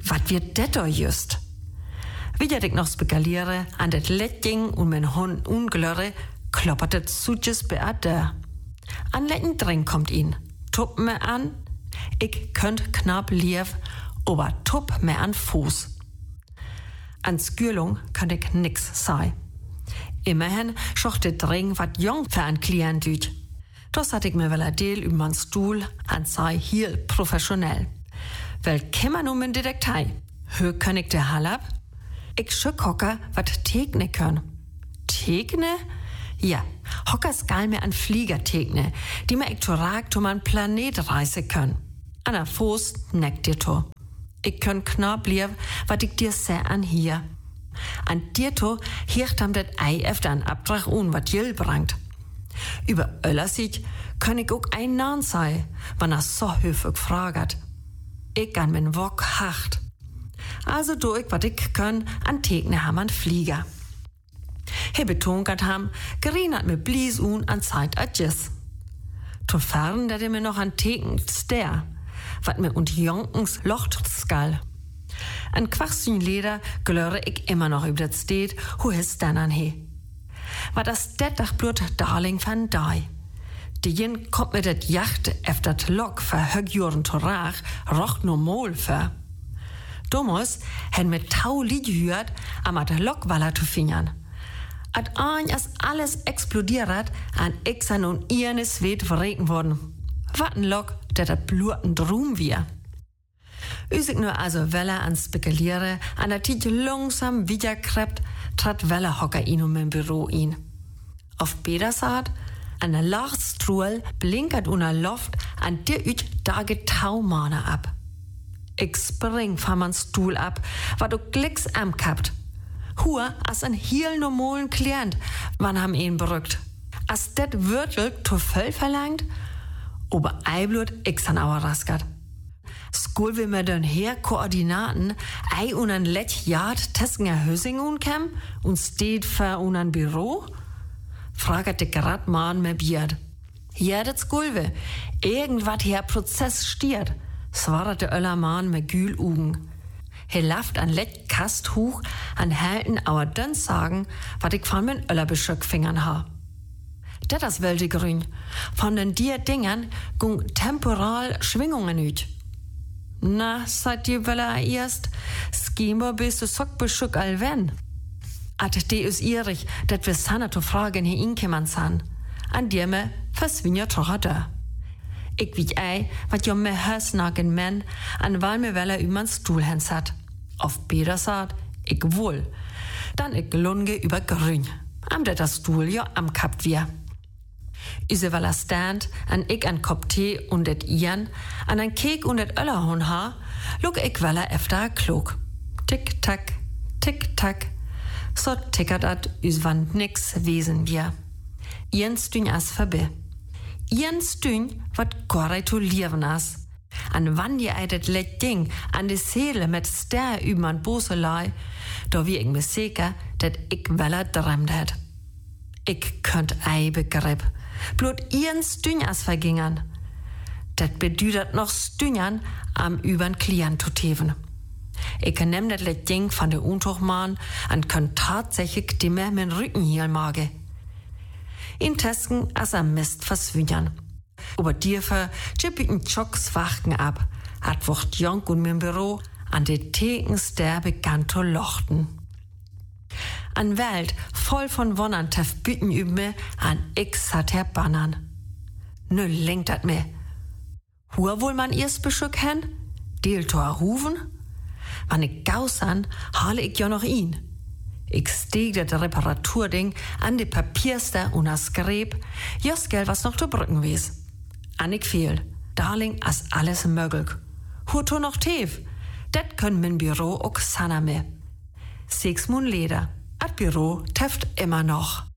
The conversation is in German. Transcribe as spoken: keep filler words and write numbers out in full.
wat wird det da just? Wie ich noch spekuliere, an det Lettjing und mein Hund unglöre, kloppert det Suches bei a Dörr. An letten Dring kommt ihn, tupp me an, ich könnt knapp lief, aber tupp me an Fuß. An Skürlung könnt ich nix sei. Immerhin schocht der Dring wat jung für ein Klient düt. Das hat ich mir wel a Deal über man Stuhl an sei hier professionell. Weil kimmer nun min Detektei. Hör könn ich der Hallab? Ich schück Hocker wat tegne können. Tegne? Ja, Hocker skal mir an Flieger tegne, die mir ich torag to man Planet reise können. An der Fuß neckt dir to. Ich könn knapp lieb, wat ich dir seh an hier. An dir to hiert am det Ei efter an Abtrag un, wat Jill brangt. Über Öllersieg könn ich auch ein Nahn sei, wann er so höfig fragert. Ich an min Wok hacht. Also do ich wat ich könn, an Tegne ham an Flieger. He betonkert ham, gerinert mir blies un an Zeit a Jis. To fern, dat er mir noch an Teken stär, wat mir und Jonkens locht skal. An Quachsün Leder glöre ich immer noch über das Steht, hu his dann an he. Wat das det dach blut Darling van Dai. Die jen kommt mit det Jacht efter dat Lok ver högjuren torach rocht no mol ver. Domos hen mit Tau Lied hört, am at Lokwaller zu fingern. At ein as alles explodiert, an Exan und Irnes weht verregen worden. Wat ein Lok, der dat blurten Drum wir. Üsig nur also Welle an spekuliere, an der Titel langsam wiederkrept, trat Welle hocker ihn um im Büro ihn. Auf Bedersaat, an der Lachstruhl, blinkert una Loft, an der üt dage Taumane ab. Ich spring von man Stuhl ab, wa du Glicks am kapt. Hua, as ein heel normalen Klient, wann ham ihn berückt. As det Würtel to voll verlangt, ober Eiblut ich san auer raskat. Skol will mir dann her Koordinaten, ei un an let Jahrt Tessenger Hösing unkem und steht für un an Büro? Fragert de grad man me Biert. Ja, das Skol irgendwat her Prozess stiert, svarat de Öller man me Gül ugen. He laft an let Kast hoch, an Helten auer dünn sagen, wat ich von min Öller beschöck fingern ha. Dat das welde grün. Von den dir Dingern gung temporal Schwingungen üt. Na, seid ihr Welle erst, Skimmer bist du sock beschück all wenn. At de is ierig, dat wir sanna to fragen hier inkeman san. An dir me verswinja trocha da. Ich wie ei, wat jo me hösnagen men, an weil me Welle übern Stuhl hens hat. Auf Bedersaat, ich wohl. Dann ich lunge über grün. Am det das Stuhl jo am Kap wir. Ise Welle stand, an ich an Kopf Tee und et Ian, an ein Kek und et Öllerhorn ha, lug ich Welle efter klug. Tick, tack, tick, tack. So tickert at, üs wand nix wesen wir. Ian stün as verbe. Ian stün, wat korretulieren as. An wann die eidet let Ding, an de Seele mit Ster übern Boselei, da wie ich mir sicher, dat ich Welle drämmt het. Ich könnt ei begriff. Blut ihren Stünjas vergingern. Dat bedüdert noch Stünjern am übern Klient zu teven. Ich nehm dat let Ding von der Untuchmann an könnt tatsächlich dimmer min Rücken hier mage. In Tesken as am Mist verswündern. Aber dierfer chippiten Chocks wachten ab, hat wucht Jonk und min Büro an de Thekens der begann zu lochten. An Welt voll von Wonnern tef Büten üb me, an X hat er bannern. Nö lenkt dat me. Hua wohl man erst beschück hen? Deel to rufen? Wann ich gausan, hale ich ja noch ihn. Ich steg dat Reparaturding an de Papierster und as Gräb, jos gel was noch zu brücken wies. An ich fehl, darling as alles möglich. Hua to noch teef, dat können min Büro auch sanna me. Sechs Mun Leder. At Büro teft immer noch.